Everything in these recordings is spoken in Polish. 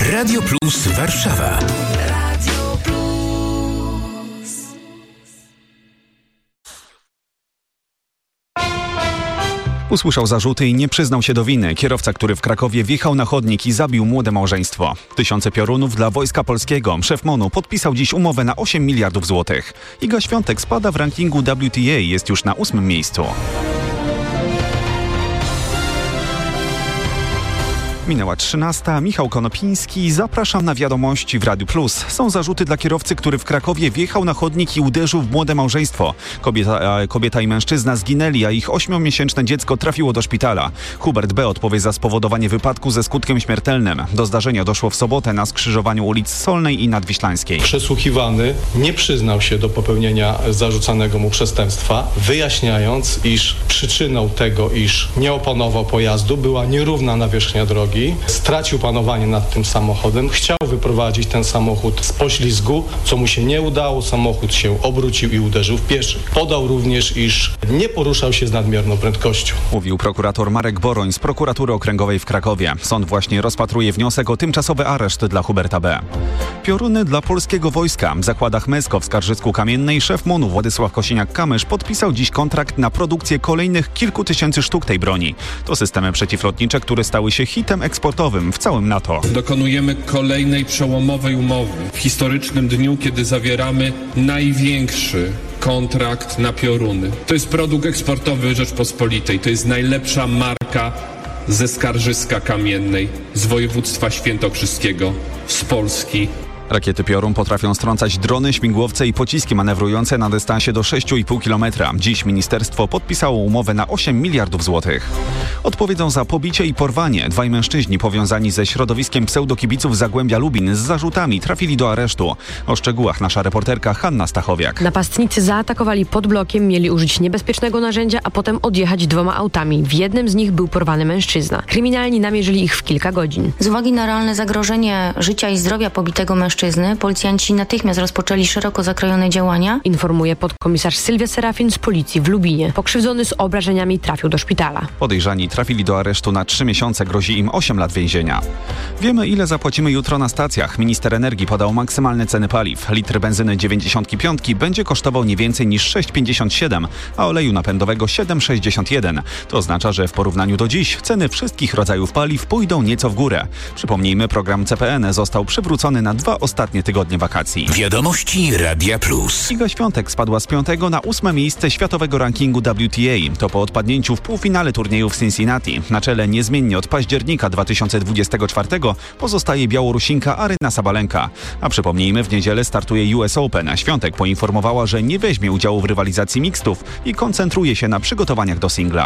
Radio Plus Warszawa. Radio Plus. Usłyszał zarzuty i nie przyznał się do winy. Kierowca, który w Krakowie wjechał na chodnik i zabił młode małżeństwo. Tysiące piorunów dla Wojska Polskiego. Szef MON-u podpisał dziś umowę na 8 miliardów złotych. Iga Świątek spada w rankingu WTA, jest już na 8. miejscu. Minęła 13. Michał Konopiński. Zapraszam na wiadomości w Radiu Plus. Są zarzuty dla kierowcy, który w Krakowie wjechał na chodnik i uderzył w młode małżeństwo. Kobieta i mężczyzna zginęli, a ich 8-miesięczne dziecko trafiło do szpitala. Hubert B. odpowie za spowodowanie wypadku ze skutkiem śmiertelnym. Do zdarzenia doszło w sobotę na skrzyżowaniu ulic Solnej i Nadwiślańskiej. Przesłuchiwany nie przyznał się do popełnienia zarzucanego mu przestępstwa, wyjaśniając, iż przyczyną tego, iż nie opanował pojazdu, była nierówna nawierzchnia drogi. Stracił panowanie nad tym samochodem, chciał wyprowadzić ten samochód z poślizgu, co mu się nie udało, samochód się obrócił i uderzył w pieszych. Podał również, iż nie poruszał się z nadmierną prędkością. Mówił prokurator Marek Boroń z Prokuratury Okręgowej w Krakowie. Sąd właśnie rozpatruje wniosek o tymczasowy areszt dla Huberta B. Pioruny dla polskiego wojska. W zakładach Mesko w Skarżysku-Kamiennej szef MON-u Władysław Kosiniak-Kamysz podpisał dziś kontrakt na produkcję kolejnych kilku tysięcy sztuk tej broni. To systemy przeciwlotnicze, które stały się hitem eksportowym w całym NATO. Dokonujemy kolejnej przełomowej umowy w historycznym dniu, kiedy zawieramy największy kontrakt na pioruny. To jest produkt eksportowy Rzeczpospolitej. To jest najlepsza marka ze Skarżyska Kamiennej, z województwa świętokrzyskiego, z Polski. Rakiety Piorun potrafią strącać drony, śmigłowce i pociski manewrujące na dystansie do 6,5 km. Dziś ministerstwo podpisało umowę na 8 miliardów złotych. Odpowiedzą za pobicie i porwanie. Dwaj mężczyźni powiązani ze środowiskiem pseudokibiców Zagłębia Lubin z zarzutami trafili do aresztu. O szczegółach nasza reporterka Hanna Stachowiak. Napastnicy zaatakowali pod blokiem, mieli użyć niebezpiecznego narzędzia, a potem odjechać 2 autami. W jednym z nich był porwany mężczyzna. Kryminalni namierzyli ich w kilka godzin. Z uwagi na realne zagrożenie życia i zdrowia pobitego mężczyzny, policjanci natychmiast rozpoczęli szeroko zakrojone działania. Informuje podkomisarz Sylwia Serafin z policji w Lubinie. Pokrzywdzony z obrażeniami trafił do szpitala. Podejrzani trafili do aresztu na 3 miesiące, grozi im 8 lat więzienia. Wiemy, ile zapłacimy jutro na stacjach. Minister energii podał maksymalne ceny paliw. Litr benzyny 95 będzie kosztował nie więcej niż 6,57, a oleju napędowego 7,61. To oznacza, że w porównaniu do dziś ceny wszystkich rodzajów paliw pójdą nieco w górę. Przypomnijmy, program CPN został przywrócony na 2 ostatnie tygodnie wakacji. Wiadomości Radia Plus. Iga Świątek spadła z 5. na 8. miejsce światowego rankingu WTA. To po odpadnięciu w półfinale turnieju w Cincinnati. Na czele niezmiennie od października 2024 pozostaje Białorusinka Aryna Sabalenka. A przypomnijmy, w niedzielę startuje US Open. Świątek poinformowała, że nie weźmie udziału w rywalizacji mixtów i koncentruje się na przygotowaniach do singla.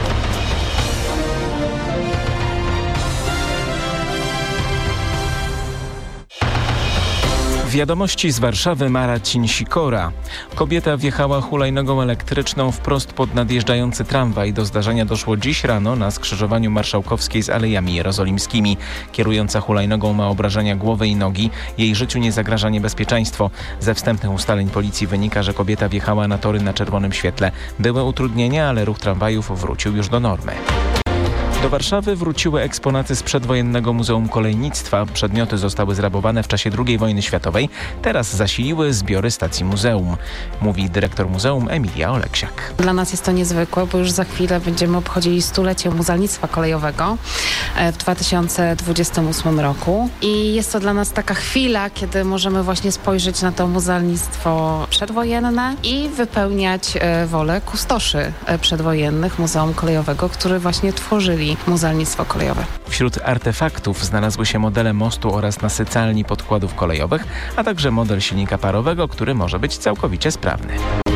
Wiadomości z Warszawy, Marcin Sikora. Kobieta wjechała hulajnogą elektryczną wprost pod nadjeżdżający tramwaj. Do zdarzenia doszło dziś rano na skrzyżowaniu Marszałkowskiej z Alejami Jerozolimskimi. Kierująca hulajnogą ma obrażenia głowy i nogi. Jej życiu nie zagraża niebezpieczeństwo. Ze wstępnych ustaleń policji wynika, że kobieta wjechała na tory na czerwonym świetle. Były utrudnienia, ale ruch tramwajów wrócił już do normy. Do Warszawy wróciły eksponaty z przedwojennego Muzeum Kolejnictwa. Przedmioty zostały zrabowane w czasie II wojny światowej. Teraz zasiliły zbiory stacji muzeum. Mówi dyrektor muzeum Emilia Oleksiak. Dla nas jest to niezwykłe, bo już za chwilę będziemy obchodzili 100-lecie muzealnictwa kolejowego w 2028 roku. I jest to dla nas taka chwila, kiedy możemy właśnie spojrzeć na to muzealnictwo przedwojenne i wypełniać wolę kustoszy przedwojennych Muzeum Kolejowego, który właśnie tworzyli muzealnictwo kolejowe. Wśród artefaktów znalazły się modele mostu oraz nasycalni podkładów kolejowych, a także model silnika parowego, który może być całkowicie sprawny.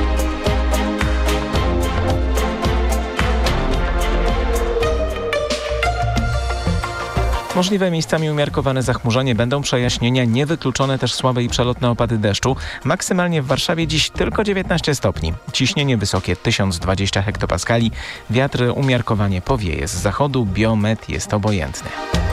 Możliwe miejscami umiarkowane zachmurzenie, będą przejaśnienia, niewykluczone też słabe i przelotne opady deszczu. Maksymalnie w Warszawie dziś tylko 19 stopni. Ciśnienie wysokie 1020 hektopaskali. Wiatr umiarkowanie powieje z zachodu, biometr jest obojętny.